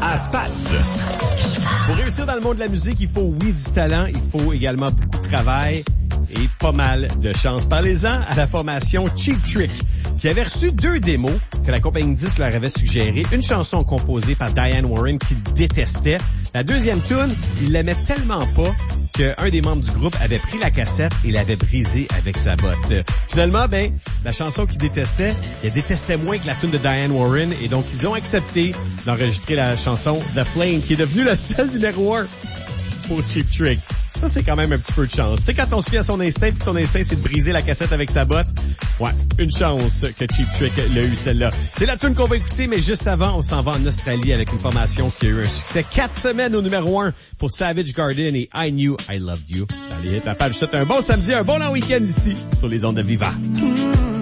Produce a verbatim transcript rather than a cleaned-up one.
à Pat. Pour réussir dans le monde de la musique, il faut, oui, du talent, il faut également beaucoup de travail et pas mal de chance. Parlez-en à la formation Cheap Trick, qui avait reçu deux démos que la compagnie disque leur avait suggérées. Une chanson composée par Diane Warren qu'il détestait. La deuxième tune, il l'aimait tellement pas qu'un des membres du groupe avait pris la cassette et l'avait brisée avec sa botte. Finalement, ben, la chanson qu'il détestait, il détestait moins que la tune de Diane Warren, et donc ils ont accepté d'enregistrer la chanson The Flame, qui est devenue le seul numéro un pour Cheap Trick. Ça, c'est quand même un petit peu de chance. Tu sais, quand on se fie à son instinct, puis son instinct, c'est de briser la cassette avec sa botte, ouais, une chance que Cheap Trick l'a eu, celle-là. C'est la tune qu'on va écouter, mais juste avant, on s'en va en Australie avec une formation qui a eu un succès quatre semaines au numéro un pour Savage Garden et I Knew I Loved You. Allez, ta page, je te souhaite un bon samedi, un bon long week-end ici, sur les ondes de Viva.